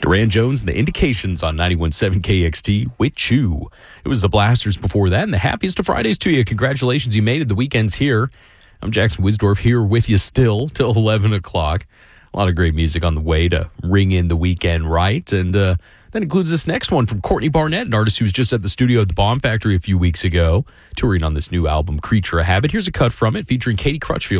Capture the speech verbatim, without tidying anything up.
Duran Jones and the Indications on ninety-one point seven K X T with you. It was the Blasters before that, and the happiest of Fridays to you. Congratulations, you made it. The weekend's here. I'm Jackson Wisdorf here with you still till eleven o'clock. A lot of great music on the way to ring in the weekend right. And uh, that includes this next one from Courtney Barnett, an artist who was just at the studio at the Bomb Factory a few weeks ago, touring on this new album, Creature of Habit. Here's a cut from it featuring Katie Crutchfield.